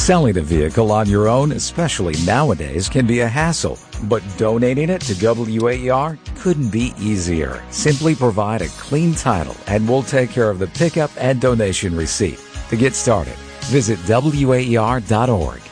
Selling a vehicle on your own, especially nowadays, can be a hassle, but donating it to WAER couldn't be easier. Simply provide a clean title and we'll take care of the pickup and donation receipt. To get started, visit WAER.org.